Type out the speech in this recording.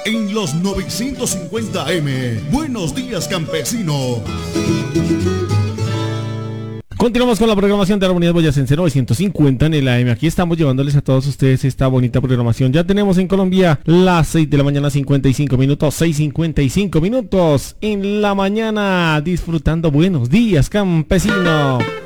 En los 950M. Buenos días, campesino. Continuamos con la programación de Armonía Boyacense 950 en el AM. Aquí estamos llevándoles a todos ustedes esta bonita programación. Ya tenemos en Colombia las 6 de la mañana 55 minutos, 6:55 minutos en la mañana, disfrutando Buenos días, campesino.